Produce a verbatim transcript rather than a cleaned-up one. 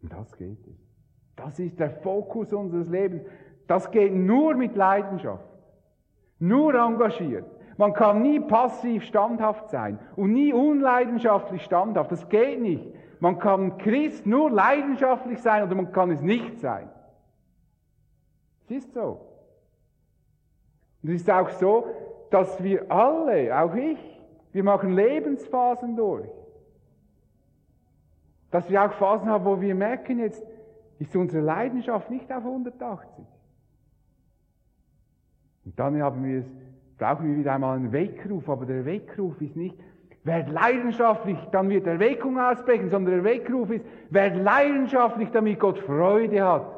Und das geht es. Das ist der Fokus unseres Lebens. Das geht nur mit Leidenschaft. Nur engagiert. Man kann nie passiv standhaft sein und nie unleidenschaftlich standhaft. Das geht nicht. Man kann Christ nur leidenschaftlich sein oder man kann es nicht sein. Es ist so. Und es ist auch so, dass wir alle, auch ich, wir machen Lebensphasen durch. Dass wir auch Phasen haben, wo wir merken, jetzt ist unsere Leidenschaft nicht auf hundertachtzig. Und dann haben wir es, brauchen wir wieder einmal einen Weckruf, aber der Weckruf ist nicht, wer leidenschaftlich, dann wird Erweckung ausbrechen, sondern der Weckruf ist, wer leidenschaftlich, damit Gott Freude hat